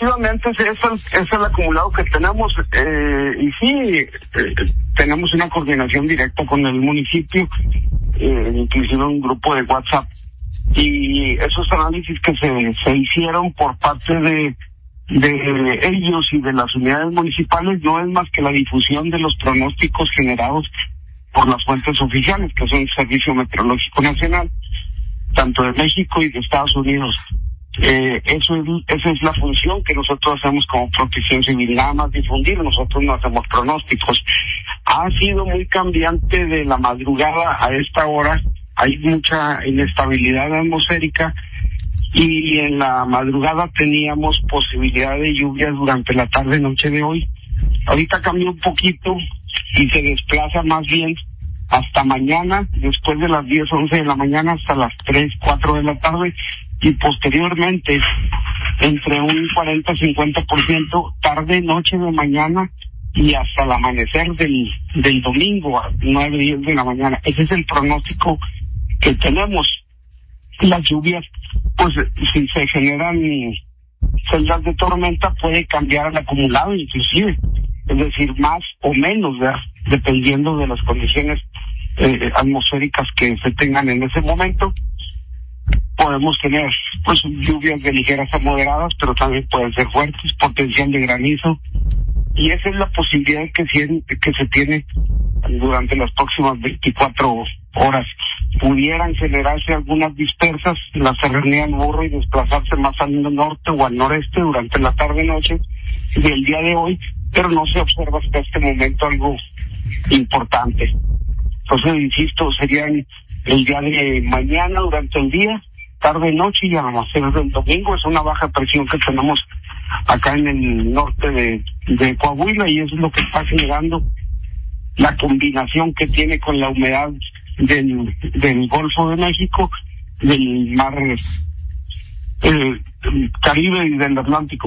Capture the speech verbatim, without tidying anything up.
Efectivamente, ese es el, ese es el acumulado que tenemos, eh, y sí, eh, tenemos una coordinación directa con el municipio, eh, inclusive un grupo de WhatsApp, y esos análisis que se, se hicieron por parte de, de ellos y de las unidades municipales no es más que la difusión de los pronósticos generados por las fuentes oficiales, que son el Servicio Meteorológico Nacional, tanto de México y de Estados Unidos. Eh, eso es, esa es la función que nosotros hacemos como Protección Civil, nada más difundir, nosotros no hacemos pronósticos. Ha sido muy cambiante de la madrugada a esta hora, hay mucha inestabilidad atmosférica y en la madrugada teníamos posibilidad de lluvias durante la tarde noche de hoy. Ahorita cambió un poquito y se desplaza más bien hasta mañana, después de las diez, once de la mañana hasta las tres, cuatro de la tarde, y posteriormente entre un cuarenta a cincuenta por ciento tarde, noche de mañana y hasta el amanecer del, del domingo a nueve, diez de la mañana. Ese es el pronóstico que tenemos. Las lluvias, pues si se generan celdas de tormenta, puede cambiar el acumulado inclusive, es decir, más o menos, ¿verdad?, dependiendo de las condiciones eh, atmosféricas que se tengan en ese momento. Podemos tener pues lluvias de ligeras a moderadas, pero también pueden ser fuertes, potencial de granizo, y esa es la posibilidad que, que se tiene durante las próximas veinticuatro horas. Pudieran generarse algunas dispersas en la serranía del Burro y desplazarse más al norte o al noreste durante la tarde-noche del día de hoy, pero no se observa hasta este momento algo importante. Entonces, insisto, serían el día de mañana durante el día, tarde-noche y amanecer del domingo. Es una baja presión que tenemos acá en el norte de, de Coahuila, y eso es lo que está generando la combinación que tiene con la humedad del, del Golfo de México, del mar eh, Caribe y del Atlántico.